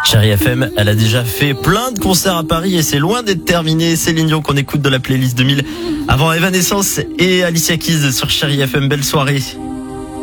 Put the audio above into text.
Chérie FM, elle a déjà fait plein de concerts à Paris et c'est loin d'être terminé. Céline Dion qu'on écoute de la playlist 2000 avant Evanescence et Alicia Keys sur Chérie FM. Belle soirée.